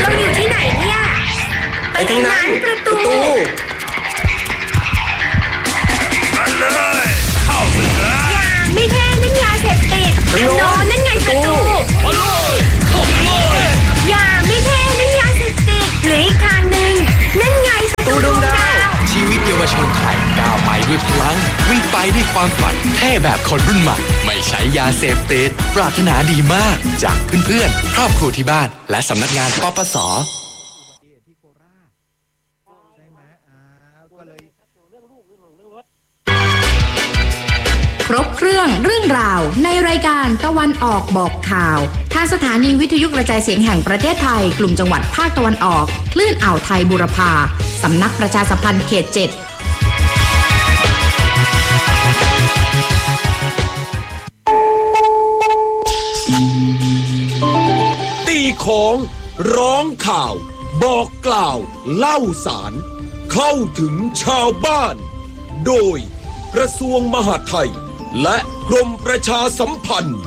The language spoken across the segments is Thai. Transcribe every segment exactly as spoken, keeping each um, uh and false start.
เราอยู่ที่ไหนเนี่ยไปทางนั้นประตูเลยเข้าไปเลยอย่าไม่แค่นั่นยาเสพติดโน่นนั่นไงประตูมาเลยเข้าไปเลยอย่าไม่แค่นั่นยาเสพติดหรืออีกทางหนึ่งนั่นไงประตูดวงดาวชีวิตเยาวชนไทยก้าวไปด้วยพลังวิ่งไปด้วยความฝันเท่แบบคนรุ่นใหม่ไม่ใช้ยาเสพติดปรารถนาดีมากจากเพื่อนๆครอบครัวที่บ้านและสำนักงานปปส. ครบเครื่องเรื่องราวในรายการตะวันออกบอกข่าวทางสถานีวิทยุกระจายเสียงแห่งประเทศไทยกลุ่มจังหวัดภาคตะวันออกคลื่นอ่าวไทยบูรพาสำนักประชาสัมพันธ์เขตเจ็ดตีของร้องข่าวบอกกล่าวเล่าสารเข้าถึงชาวบ้านโดยกระทรวงมหาดไทยและกรมประชาสัมพันธ์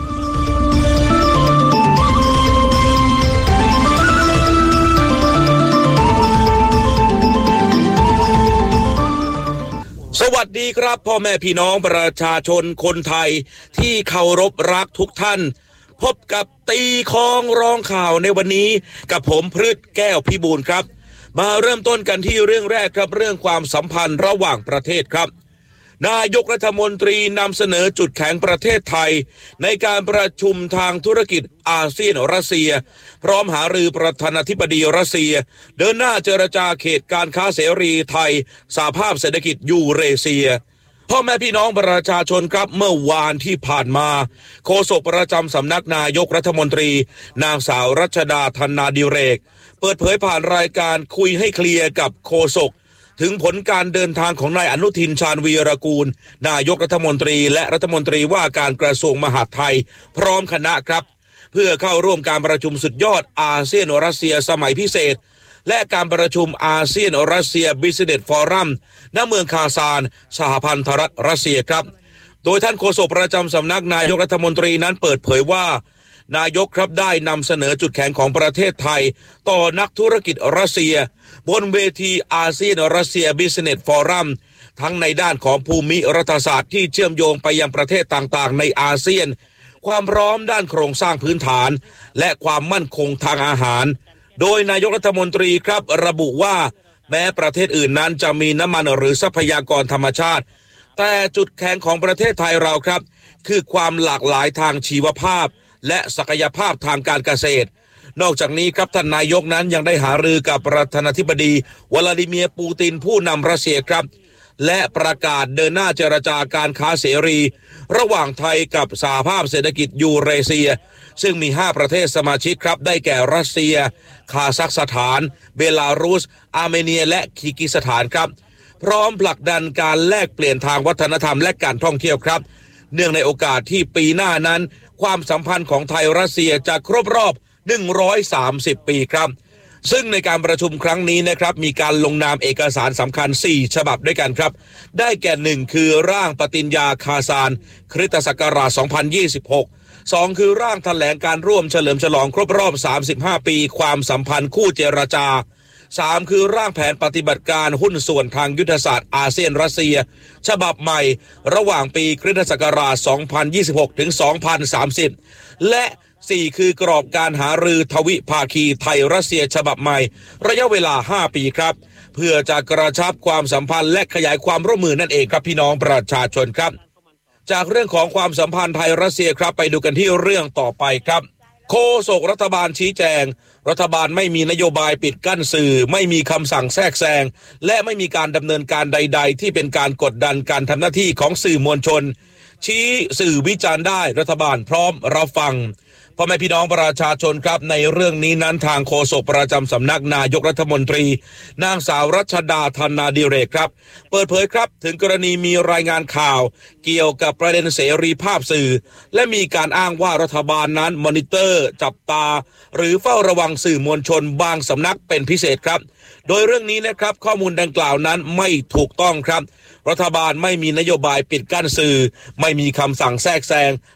สวัสดีครับพ่อแม่พี่น้องประชาชนคนไทยที่เคารพรักทุกท่านพบกับตีของร้องข่าวในวันนี้กับผมพฤทธิ์แก้วพิบูลครับมาเริ่มต้นกันที่เรื่องแรกครับเรื่องความสัมพันธ์ระหว่างประเทศครับนายกรัฐมนตรีนำเสนอจุดแข็งประเทศไทยในการประชุมทางธุรกิจอาเซียนรัสเซียพร้อมหารือประธานาธิบดีรัสเซียเดินหน้าเจรจาเขตการค้าเสรีไทยสหภาพเศรษฐกิจยูเรเซียพ่อแม่พี่น้องประชาชนครับเมื่อวานที่ผ่านมาโฆษกประจำสำนักนายกรัฐมนตรีนางสาวรัชดาธนาดิเรกเปิดเผยผ่านรายการคุยให้เคลียร์กับโฆษกถึงผลการเดินทางของนายอนุทินชาญวีรกูลนายกรัฐมนตรีและรัฐมนตรีว่าการกระทรวงมหาดไทยพร้อมคณะครับเพื่อเข้าร่วมการประชุมสุดยอดอาเซียนรัสเซียสมัยพิเศษและการประชุมอาเซียนรัสเซียบิสเนสฟอรัมณเมืองคาซานสหพันธรัฐรัสเซียครับโดยท่านโฆษกประจำสำนักนายกรัฐมนตรีนั้นเปิดเผยว่านายกครับได้นำเสนอจุดแข็งของประเทศไทยต่อนักธุรกิจรัสเซียบนเวทีอาเซียนรัสเซียบิสเนสฟอรัมทั้งในด้านของภูมิรัฐศาสตร์ที่เชื่อมโยงไปยังประเทศต่างๆในอาเซียนความพร้อมด้านโครงสร้างพื้นฐานและความมั่นคงทางอาหารโดยนายกรัฐมนตรีครับระบุว่าแม้ประเทศอื่นนั้นจะมีน้ำมันหรือทรัพยากรธรรมชาติแต่จุดแข็งของประเทศไทยเราครับคือความหลากหลายทางชีวภาพและศักยภาพทางการเกษตรนอกจากนี้ครับท่านนายกนั้นยังได้หารือกับประธานาธิบดีวลาดิเมียร์ปูตินผู้นำรัสเซียครับและประกาศเดินหน้าเจรจาการค้าเสรีระหว่างไทยกับสหภาพเศรษฐกิจยูเรเซียซึ่งมีห้าประเทศสมาชิกครับได้แก่รัสเซียคาซัคสถานเบลารุสอาร์เมเนียและคีร์กิสถานครับพร้อมผลักดันการแลกเปลี่ยนทางวัฒนธรรมและการท่องเที่ยวครับเนื่องในโอกาสที่ปีหน้านั้นความสัมพันธ์ของไทยรัสเซียจะครบรอบหนึ่งร้อยสามสิบปีครับซึ่งในการประชุมครั้งนี้นะครับมีการลงนามเอกสารสำคัญสี่ฉบับด้วยกันครับได้แก่หนึ่งคือร่างปฏิญญาคาซานคริสตศักราชสองพันยี่สิบหก สองคือร่างแถลงการร่วมเฉลิมฉลองครบรอบสามสิบห้าปีความสัมพันธ์คู่เจรจาสามคือร่างแผนปฏิบัติการหุ้นส่วนทางยุทธศาสตร์อาเซียนรัสเซียฉบับใหม่ระหว่างปีคริสตศักราชสองพันยี่สิบหกถึงสองพันสามสิบและสี่คือกรอบการหารือทวิภาคีไทยรัสเซียฉบับใหม่ระยะเวลาห้าปีครับเพื่อจะกระชับความสัมพันธ์และขยายความร่วมมือนั่นเองครับพี่น้องประชาชนครับจากเรื่องของความสัมพันธ์ไทยรัสเซียครับไปดูกันที่เรื่องต่อไปครับโฆษกรัฐบาลชี้แจงรัฐบาลไม่มีนโยบายปิดกั้นสื่อไม่มีคำสั่งแทรกแซงและไม่มีการดำเนินการใดๆที่เป็นการกดดันการทำหน้าที่ของสื่อมวลชนชี้สื่อวิจารณ์ได้รัฐบาลพร้อมรับฟังพ่อแม่พี่น้องประชาชนครับในเรื่องนี้นั้นทางโฆษกประจำสำนักนายกรัฐมนตรีนางสาวรัชดาธนาดิเรกครับเปิดเผยครับถึงกรณีมีรายงานข่าวเกี่ยวกับประเด็นเสรีภาพสื่อและมีการอ้างว่ารัฐบาลนั้นมอนิเตอร์จับตาหรือเฝ้าระวังสื่อมวลชนบางสำนักเป็นพิเศษครับโดยเรื่องนี้นะครับข้อมูลดังกล่าวนั้นไม่ถูกต้องครับรัฐบาลไม่มีนโยบายปิดกั้นสื่อไม่มีคำสั่งแทรกแซง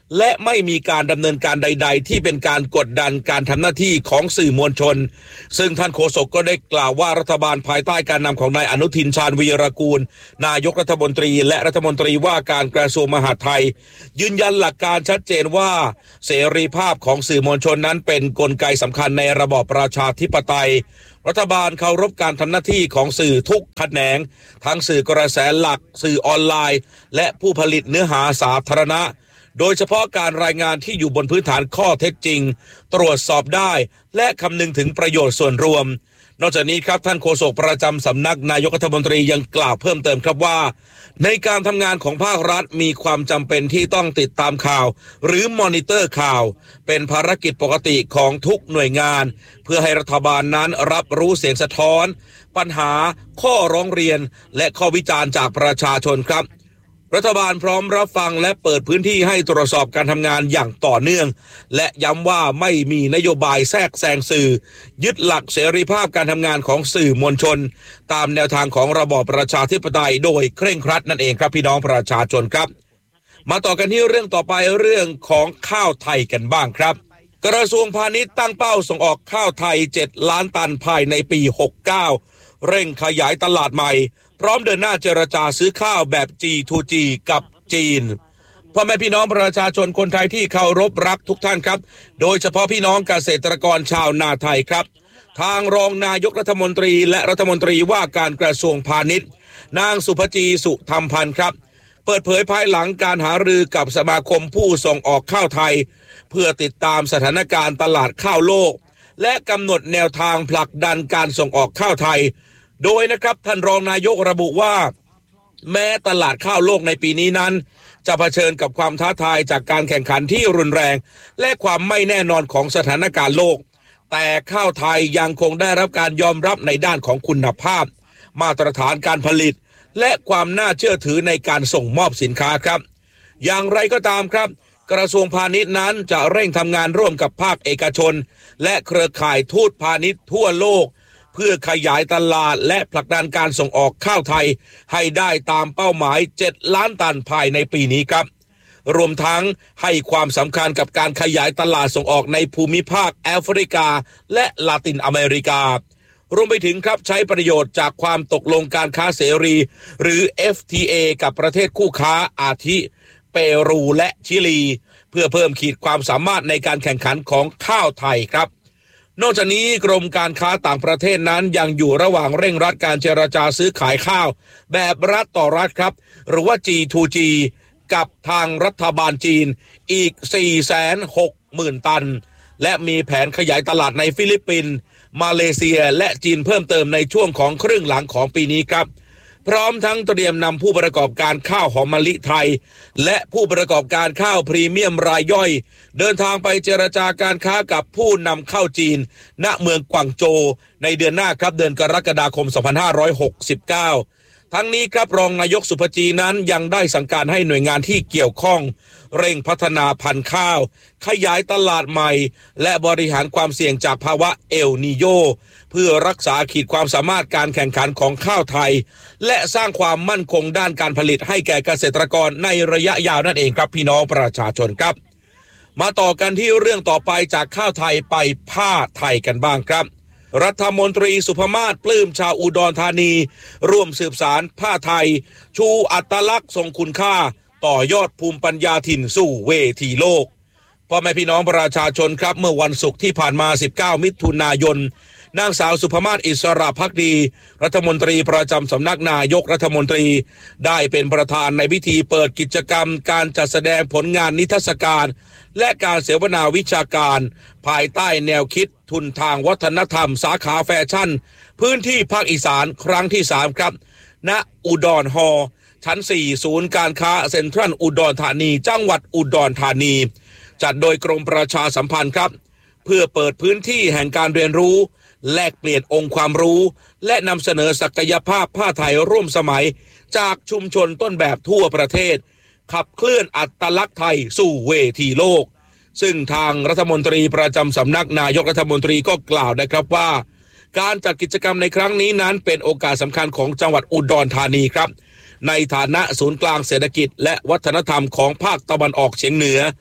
และไม่มีการดำเนินการใดๆที่เป็นการกดดันการทำหน้าที่ของสื่อมวลชนซึ่งท่านโฆษกก็ได้กล่าวว่ารัฐบาลภายใต้การนำของนายอนุทินชาญวีรกูลนายกรัฐมนตรีและรัฐมนตรีว่าการกระทรวงมหาดไทยยืนยันหลักการชัดเจนว่าเสรีภาพของสื่อมวลชนนั้นเป็นกลไกสำคัญในระบอบประชาธิปไตยรัฐบาลเคารพการทำหน้าที่ของสื่อทุกแขนงทั้งสื่อกระแสหลักสื่อออนไลน์และผู้ผลิตเนื้อหาสาธารณะโดยเฉพาะการรายงานที่อยู่บนพื้นฐานข้อเท็จจริงตรวจสอบได้และคำนึงถึงประโยชน์ส่วนรวมนอกจากนี้ครับท่านโฆษกประจำสำนักนายกรัฐมนตรียังกล่าวเพิ่มเติมครับว่าในการทำงานของภาครัฐมีความจำเป็นที่ต้องติดตามข่าวหรือมอนิเตอร์ข่าวเป็นภารกิจปกติของทุกหน่วยงานเพื่อให้รัฐบาลนั้นรับรู้เสียงสะท้อนปัญหาข้อร้องเรียนและข้อวิจารณ์จากประชาชนครับรัฐบาลพร้อมรับฟังและเปิดพื้นที่ให้ตรวจสอบการทำงานอย่างต่อเนื่องและย้ำว่าไม่มีนโยบายแทรกแซงสื่อยึดหลักเสรีภาพการทำงานของสื่อมวลชนตามแนวทางของระบอบประชาธิปไตยโดยเคร่งครัดนั่นเองครับพี่น้องประชาชนครับมาต่อกันที่เรื่องต่อไปเรื่องของข้าวไทยกันบ้างครับกระทรวงพาณิชย์ตั้งเป้าส่งออกข้าวไทยเจ็ดล้านตันภายในปีหกสิบเก้าเร่งขยายตลาดใหม่พร้อมเดินหน้าเจรจาซื้อข้าวแบบ จี ทู จี กับจีนพ่อแม่พี่น้องประชาชนคนไทยที่เคารพรักทุกท่านครับโดยเฉพาะพี่น้องเกษตรกรชาวนาไทยครับทางรองนายกรัฐมนตรีและรัฐมนตรีว่าการกระทรวงพาณิชย์นางสุภจีสุธรรมพันธ์ครับเปิดเผยภายหลังการหารือกับสมาคมผู้ส่งออกข้าวไทยเพื่อติดตามสถานการณ์ตลาดข้าวโลกและกำหนดแนวทางผลักดันการส่งออกข้าวไทยโดยนะครับท่านรองนายกระบุว่าแม้ตลาดข้าวโลกในปีนี้นั้นจะเผชิญกับความท้าทายจากการแข่งขันที่รุนแรงและความไม่แน่นอนของสถานการณ์โลกแต่ข้าวไทยยังคงได้รับการยอมรับในด้านของคุณภาพมาตรฐานการผลิตและความน่าเชื่อถือในการส่งมอบสินค้าครับอย่างไรก็ตามครับกระทรวงพาณิชย์นั้นจะเร่งทำงานร่วมกับภาคเอกชนและเครือข่ายทูตพาณิชย์ทั่วโลกเพื่อขยายตลาดและผลักดันการส่งออกข้าวไทยให้ได้ตามเป้าหมายเจ็ดล้านตันภายในปีนี้ครับรวมทั้งให้ความสำคัญกับการขยายตลาดส่งออกในภูมิภาคแอฟริกาและลาตินอเมริการวมไปถึงครับใช้ประโยชน์จากความตกลงการค้าเสรีหรือ เอฟ ที เอ กับประเทศคู่ค้าอาทิเปรูและชิลีเพื่อเพิ่มขีดความสามารถในการแข่งขันของข้าวไทยครับนอกจากนี้กรมการค้าต่างประเทศนั้นยังอยู่ระหว่างเร่งรัดการเจรจาซื้อขายข้าวแบบรัฐต่อรัฐครับหรือว่า จี ทู จี กับทางรัฐบาลจีนอีก สี่แสนหกหมื่น ตันและมีแผนขยายตลาดในฟิลิปปินส์มาเลเซียและจีนเพิ่มเติมในช่วงของครึ่งหลังของปีนี้ครับพร้อมทั้งเตรียมนำผู้ประกอบการข้าวหอมมะลิไทยและผู้ประกอบการข้าวพรีเมียมรายย่อยเดินทางไปเจรจาการค้ากับผู้นำเข้าจีนณเมืองกวางโจวในเดือนหน้าครับเดือนกรกฎาคมสองพันห้าร้อยหกสิบเก้าทั้งนี้ครับรองนายกสุภจีนั้นยังได้สั่งการให้หน่วยงานที่เกี่ยวข้องเร่งพัฒนาพันธุ์ข้าวขยายตลาดใหม่และบริหารความเสี่ยงจากภาวะเอลนีโญเพื่อรักษาขีดความสามารถการแข่งขันของข้าวไทยและสร้างความมั่นคงด้านการผลิตให้แก่เกษตรกรในระยะยาวนั่นเองครับพี่น้องประชาชนครับมาต่อกันที่เรื่องต่อไปจากข้าวไทยไปผ้าไทยกันบ้างครับรัฐมนตรีสุภมาศปลื้มชาวอุดรธานีร่วมสืบสารผ้าไทยชูอัตลักษณ์ทรงคุณค่าต่อยอดภูมิปัญญาถิ่นสู่เวทีโลกพ่อแม่พี่น้องประชาชนครับเมื่อวันศุกร์ที่ผ่านมาสิบเก้ามิถุนายนนางสาวสุภมาศอิสระภักดีรัฐมนตรีประจำสำนักนายกรัฐมนตรีได้เป็นประธานในพิธีเปิดกิจกรรมการจัดแสดงผลงานนิทรรศการและการเสวนาวิชาการภายใต้แนวคิดทุนทางวัฒนธรรมสาขาแฟชั่นพื้นที่ภาคอีสานครั้งที่สามครับณอุดรฮอลล์ชั้นสี่ศูนย์การค้าเซ็นทรัลอุดรธานีจังหวัดอุดรธานีจัดโดยกรมประชาสัมพันธ์ครับเพื่อเปิดพื้นที่แห่งการเรียนรู้แลกเปลี่ยนองค์ความรู้และนำเสนอศักยภาพผ้าไทยร่วมสมัยจากชุมชนต้นแบบทั่วประเทศขับเคลื่อนอัตลักษณ์ไทยสู่เวทีโลกซึ่งทางรัฐมนตรีประจำสำนักนายกรัฐมนตรีก็กล่าวนะครับว่าการจัดกิจกรรมในครั้งนี้นั้นเป็นโอกาสสำคัญของจังหวัดอุดรธานีครับในฐานะศูนย์กลางเศรษฐกิจและวัฒนธรรมของภาคตะวันออกเฉียงเหนือ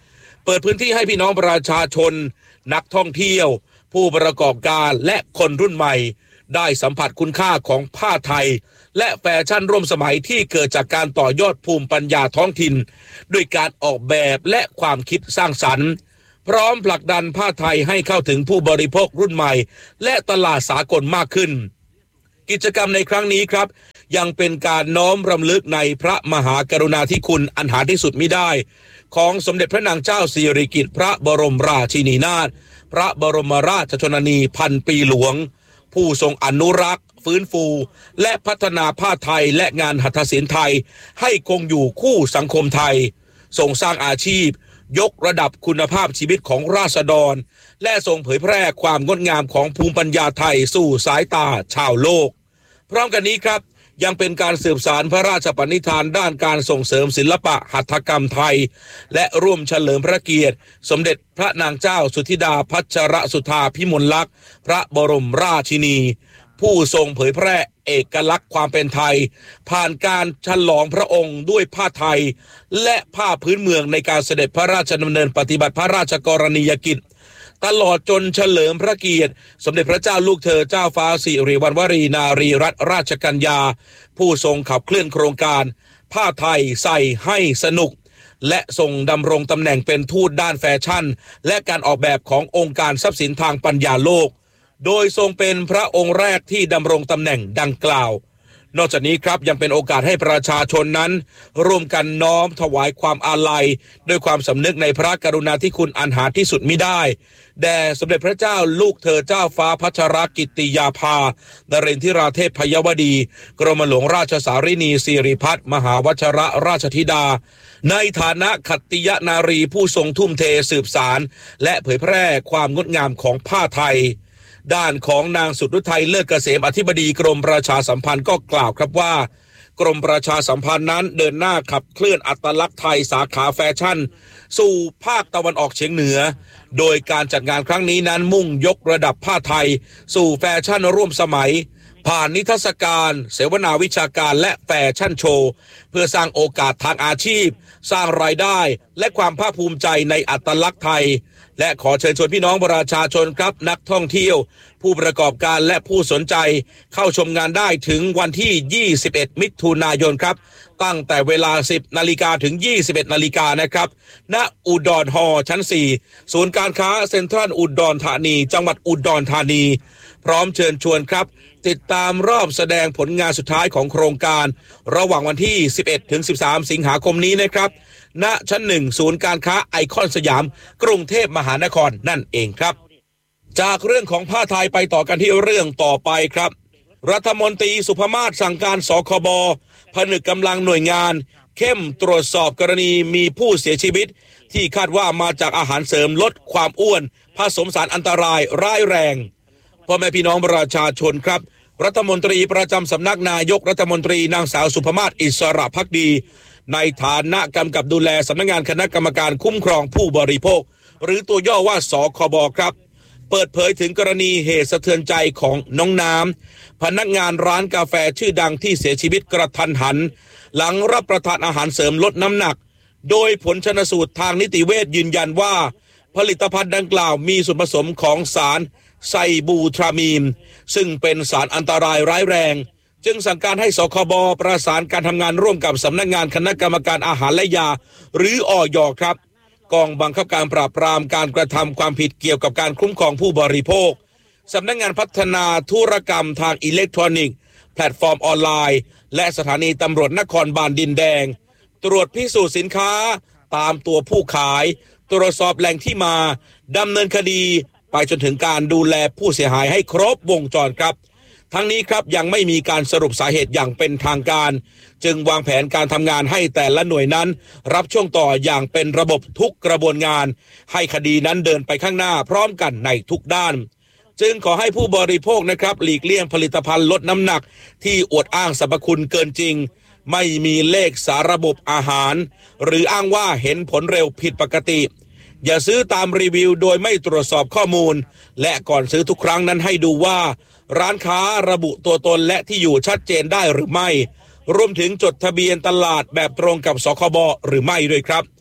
เปิดพื้นที่ให้พี่น้องประชาชนนักท่องเที่ยวผู้ประกอบการและคนรุ่นใหม่ได้สัมผัสคุณค่าของผ้าไทยและแฟชั่นร่วมสมัยที่เกิดจากการต่อยอดภูมิปัญญาท้องถิ่นด้วยการออกแบบและความคิดสร้างสรรค์พร้อมผลักดันผ้าไทยให้เข้าถึงผู้บริโภครุ่นใหม่และตลาดสากลมากขึ้นกิจกรรมในครั้งนี้ครับยังเป็นการน้อมรำลึกในพระมหากรุณาธิคุณอันหาที่สุดมิได้ของสมเด็จพระนางเจ้าสิริกิติ์พระบรมราชินีนาถพระบรมราชชนนีพันปีหลวงผู้ทรงอนุรักษ์ฟื้นฟูและพัฒนาผ้าไทยและงานหัตถศิลป์ไทยให้คงอยู่คู่สังคมไทยทรงสร้างอาชีพยกระดับคุณภาพชีวิตของราษฎรและทรงเผยแพร่ความงดงามของภูมิปัญญาไทยสู่สายตาชาวโลกพร้อมกันนี้ครับยังเป็นการสืบสานพระราชปณิธานด้านการส่งเสริมศิลปะหัตถกรรมไทยและร่วมเฉลิมพระเกียรติสมเด็จพระนางเจ้าสุธิดาพัชรสุธาพิมลลักษณ์พระบรมราชินีผู้ทรงเผยแพร่เอกลักษณ์ความเป็นไทยผ่านการฉลองพระองค์ด้วยผ้าไทยและผ้าพื้นเมืองในการเสด็จพระราชดำเนินปฏิบัติพระราชกรณียกิจตลอดจนเฉลิมพระเกียรติสมเด็จพระเจ้าลูกเธอเจ้าฟ้าสิริวัณวรีนารีรัตนราชกัญญาผู้ทรงขับเคลื่อนโครงการผ้าไทยใส่ให้สนุกและทรงดำรงตำแหน่งเป็นทูตด้านแฟชั่นและการออกแบบขององค์การทรัพย์สินทางปัญญาโลกโดยทรงเป็นพระองค์แรกที่ดำรงตำแหน่งดังกล่าวนอกจากนี้ครับยังเป็นโอกาสให้ประชาชนนั้นร่วมกันน้อมถวายความอาลัยด้วยความสำนึกในพระกรุณาธิคุณอันหาที่สุดมิได้แด่สมเด็จพระเจ้าลูกเธอเจ้าฟ้าพัชรกิติยาภานเรนทิราเทพพยวดีกรมหลวงราชสารินีสิริพัฒน์มหาวชรราชธิดาในฐานะขัตติยนารีผู้ทรงทุ่มเทสืบสารและเผยแพร่ความงดงามของผ้าไทยด้านของนางสุทธุทัยเลิศเกษมอธิบดีกรมประชาสัมพันธ์ก็กล่าวครับว่ากรมประชาสัมพันธ์นั้นเดินหน้าขับเคลื่อนอัตลักษณ์ไทยสาขาแฟชั่นสู่ภาคตะวันออกเฉียงเหนือโดยการจัดงานครั้งนี้นั้นมุ่งยกระดับผ้าไทยสู่แฟชั่นร่วมสมัยผ่านนิทรรศการเสวนาวิชาการและแฟชั่นโชว์เพื่อสร้างโอกาสทางอาชีพสร้างรายได้และความภาคภูมิใจในอัตลักษณ์ไทยและขอเชิญชวนพี่น้องประชาชนครับนักท่องเที่ยวผู้ประกอบการและผู้สนใจเข้าชมงานได้ถึงวันที่ยี่สิบเอ็ดมิถุนายนครับตั้งแต่เวลาสิบนาฬิกาถึงยี่สิบเอ็ดนาฬิกานะครับณอุดรฮอลล์ชั้นสี่ศูนย์การค้าเซ็นทรัลอุดรธานีจังหวัดอุดรธานีพร้อมเชิญชวนครับติดตามรอบแสดงผลงานสุดท้ายของโครงการระหว่างวันที่สิบเอ็ดถึงสิบสามสิงหาคมนี้นะครับณชั้นหนึ่งศูนย์การค้าไอคอนสยามกรุงเทพมหานครนั่นเองครับจากเรื่องของผ้าไทยไปต่อกันที่เรื่องต่อไปครับรัฐมนตรีสุภมาศสั่งการสคบผนึกกำลังหน่วยงานเข้มตรวจสอบกรณีมีผู้เสียชีวิตที่คาดว่ามาจากอาหารเสริมลดความอ้วนผสมสารอันตรายร้ายแรงพ่อแม่พี่น้องประชาชนครับรัฐมนตรีประจำสำนักนายกรัฐมนตรีนางสาวสุภมาศอิสระภักดีในฐานะกำกับดูแลสำนักงานคณะกรรมการคุ้มครองผู้บริโภคหรือตัวย่อว่าสคบครับเปิดเผยถึงกรณีเหตุสะเทือนใจของน้องน้ำพนักงานร้านกาแฟชื่อดังที่เสียชีวิตกระทันหันหลังรับประทานอาหารเสริมลดน้ำหนักโดยผลชันสูตรทางนิติเวชยืนยันว่าผลิตภัณฑ์ดังกล่าวมีส่วนผสมของสารไซบูทรามีนซึ่งเป็นสารอันตรายร้ายแรงจึงสั่งการให้สคบประสานการทำงานร่วมกับสำนักงานคณะกรรมการอาหารและยาหรืออย.ครับกองบังคับการปราบปรามการกระทำความผิดเกี่ยวกับการคุ้มครองผู้บริโภคสำนักงานพัฒนาธุรกรรมทางอิเล็กทรอนิกส์แพลตฟอร์มออนไลน์และสถานีตำรวจนครบาลดินแดงตรวจพิสูจน์สินค้าตามตัวผู้ขายตรวจสอบแหล่งที่มาดำเนินคดีไปจนถึงการดูแลผู้เสียหายให้ครบวงจรครับทั้งนี้ครับยังไม่มีการสรุปสาเหตุอย่างเป็นทางการจึงวางแผนการทำงานให้แต่ละหน่วยนั้นรับช่วงต่ออย่างเป็นระบบทุกกระบวนงานให้คดีนั้นเดินไปข้างหน้าพร้อมกันในทุกด้านจึงขอให้ผู้บริโภคนะครับหลีกเลี่ยงผลิตภัณฑ์ลดน้ำหนักที่อวดอ้างสรรพคุณเกินจริงไม่มีเลขสาระบบอาหารหรืออ้างว่าเห็นผลเร็วผิดปกติอย่าซื้อตามรีวิวโดยไม่ตรวจสอบข้อมูลและก่อนซื้อทุกครั้งนั้นให้ดูว่าร้านค้าระบุตัวตนและที่อยู่ชัดเจนได้หรือไม่รวมถึงจดทะเบียนตลาดแบบตรงกับสคบหรือไม่ด้วยครับ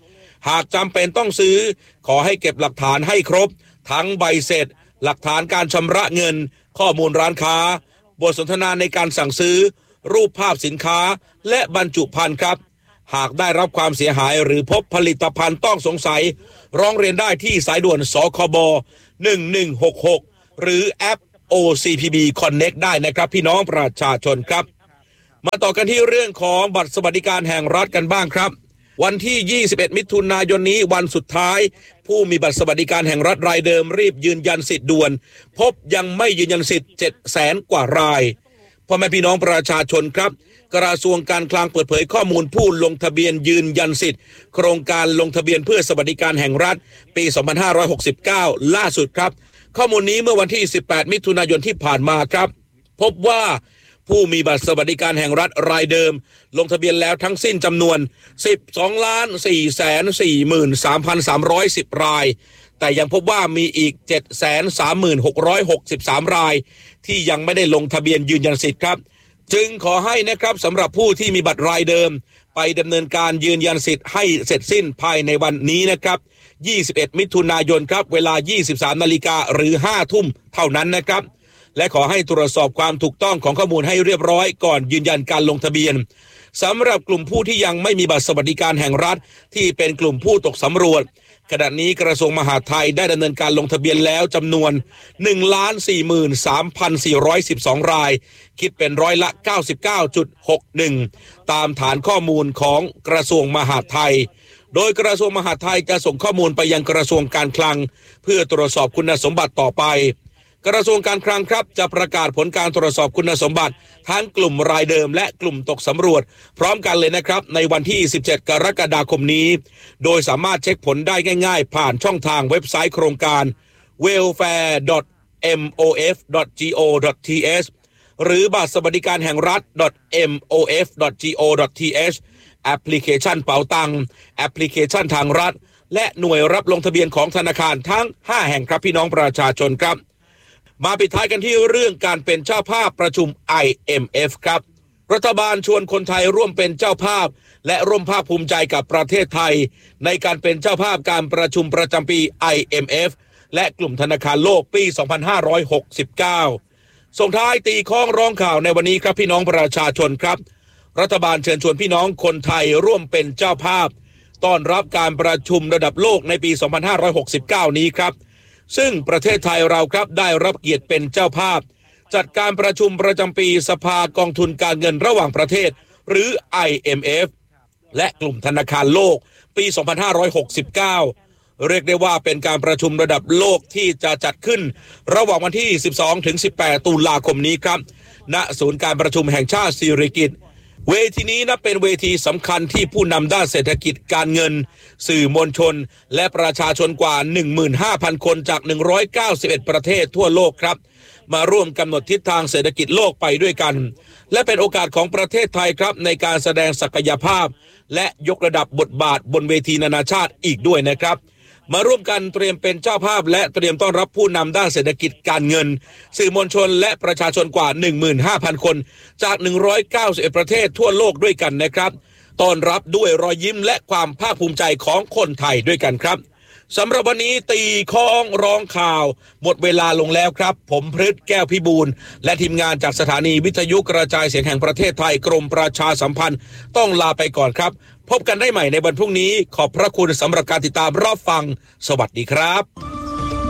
หากจำเป็นต้องซื้อขอให้เก็บหลักฐานให้ครบทั้งใบเสร็จหลักฐานการชำระเงินข้อมูลร้านค้าบทสนทนาในการสั่งซื้อรูปภาพสินค้าและบรรจุภัณฑ์ครับหากได้รับความเสียหายหรือพบผลิตภัณฑ์ต้องสงสัยร้องเรียนได้ที่สายด่วนสคบหนึ่งหนึ่งหกหกหรือแอป โอ ซี พี บี Connect ได้นะครับพี่น้องประชาชนครับมาต่อกันที่เรื่องของบัตรสวัสดิการแห่งรัฐกันบ้างครับวันที่ยี่สิบเอ็ดมิถุนายนนี้วันสุดท้ายผู้มีบัตรสวัสดิการแห่งรัฐรายเดิมรีบยืนยันสิทธิ์ด่วนพบยังไม่ยืนยันสิทธิ์เจ็ดแสนกว่ารายพ่อแม่พี่น้องประชาชนครับกระทรวงการคลังเปิดเผยข้อมูลผู้ลงทะเบียนยืนยันสิทธิ์โครงการลงทะเบียนเพื่อสวัสดิการแห่งรัฐปีสองพันห้าร้อยหกสิบเก้าล่าสุดครับข้อมูลนี้เมื่อวันที่สิบแปดมิถุนายนที่ผ่านมาครับพบว่าผู้มีบัตรสวัสดิการแห่งรัฐรายเดิมลงทะเบียนแล้วทั้งสิ้นจำนวน สิบสองล้านสี่แสนสี่หมื่นสามพันสามร้อยสิบ รายแต่ยังพบว่ามีอีก เจ็ดแสนสามหมื่นหกร้อยหกสิบสาม รายที่ยังไม่ได้ลงทะเบียนยืนยันสิทธิ์ครับจึงขอให้นะครับสำหรับผู้ที่มีบัตรรายเดิมไปดำเนินการยืนยันสิทธิ์ให้เสร็จสิ้นภายในวันนี้นะครับยี่สิบเอ็ดมิถุนายนครับเวลา ยี่สิบสามนาฬิกาหรือ ห้าทุ่มเท่านั้นนะครับและขอให้ตรวจสอบความถูกต้องของข้อมูลให้เรียบร้อยก่อนยืนยันการลงทะเบียนสำหรับกลุ่มผู้ที่ยังไม่มีบัตรสวัสดิการแห่งรัฐที่เป็นกลุ่มผู้ตกสำรวจขณะนี้กระทรวงมหาดไทยได้ดำเนินการลงทะเบียนแล้วจำนวน หนึ่งล้านสี่หมื่นสามพันสี่ร้อยสิบสอง รายคิดเป็นร้อยละ เก้าสิบเก้าจุดหกหนึ่ง ตามฐานข้อมูลของกระทรวงมหาดไทยโดยกระทรวงมหาดไทยจะส่งข้อมูลไปยังกระทรวงการคลังเพื่อตรวจสอบคุณสมบัติต่อไปกระทรวงการคลังครับจะประกาศผลการตรวจสอบคุณสมบัติทั้งกลุ่มรายเดิมและกลุ่มตกสำรวจพร้อมกันเลยนะครับในวันที่สิบเจ็ดกรกฎาคมนี้โดยสามารถเช็คผลได้ง่ายๆผ่านช่องทางเว็บไซต์โครงการ เวลแฟร์ ดอท เอ็ม โอ เอฟ ดอท จี โอ ดอท ที เอช หรือบัตรสวัสดิการแห่งรัฐ ดอท เอ็ม โอ เอฟ ดอท จี โอ ดอท ที เอช แอปพลิเคชันเป๋าตังค์แอปพลิเคชันทางรัฐและหน่วยรับลงทะเบียนของธนาคารทั้งห้าแห่งครับพี่น้องประชาชนครับมาปิดท้ายกันที่เรื่องการเป็นเจ้าภาพประชุม ไอ เอ็ม เอฟ ครับรัฐบาลชวนคนไทยร่วมเป็นเจ้าภาพและร่วมภาคภูมิใจกับประเทศไทยในการเป็นเจ้าภาพการประชุมประจำปี ไอ เอ็ม เอฟ และกลุ่มธนาคารโลกปีสองพันห้าร้อยหกสิบเก้าส่งท้ายตีข้องร้องข่าวในวันนี้ครับพี่น้องประชาชนครับรัฐบาลเชิญชวนพี่น้องคนไทยร่วมเป็นเจ้าภาพต้อนรับการประชุมระดับโลกในปีสองพันห้าร้อยหกสิบเก้านี้ครับซึ่งประเทศไทยเราครับได้รับเกียรติเป็นเจ้าภาพจัดการประชุมประจำปีสภากองทุนการเงินระหว่างประเทศหรือ ไอ เอ็ม เอฟ และกลุ่มธนาคารโลกปีสองพันห้าร้อยหกสิบเก้าเรียกได้ว่าเป็นการประชุมระดับโลกที่จะจัดขึ้นระหว่างวันที่สิบสองถึงสิบแปดตุลาคมนี้ครับณศูนย์การประชุมแห่งชาติสิริกิติ์เวทีนี้นับเป็นเวทีสำคัญที่ผู้นำด้านเศรษฐกิจการเงินสื่อมวลชนและประชาชนกว่า หนึ่งหมื่นห้าพัน คนจากหนึ่งร้อยเก้าสิบเอ็ดประเทศทั่วโลกครับมาร่วมกำหนดทิศทางเศรษฐกิจโลกไปด้วยกันและเป็นโอกาสของประเทศไทยครับในการแสดงศักยภาพและยกระดับบทบาทบนเวทีนานาชาติอีกด้วยนะครับมาร่วมกันเตรียมเป็นเจ้าภาพและเตรียมต้อนรับผู้นำด้านเศรษฐกิจการเงินสื่อมวลชนและประชาชนกว่า หนึ่งหมื่นห้าพัน คนจากหนึ่งร้อยเก้าสิบเอ็ดประเทศทั่วโลกด้วยกันนะครับต้อนรับด้วยรอยยิ้มและความภาคภูมิใจของคนไทยด้วยกันครับสำหรับวันนี้ตีข้องร้องข่าวหมดเวลาลงแล้วครับผมพฤทธิ์แก้วพิบูลและทีมงานจากสถานีวิทยุกระจายเสียงแห่งประเทศไทยกรมประชาสัมพันธ์ต้องลาไปก่อนครับพบกันได้ใหม่ในวันพรุ่งนี้ขอบพระคุณสำหรับการติดตามรับฟังสวัสดีครับ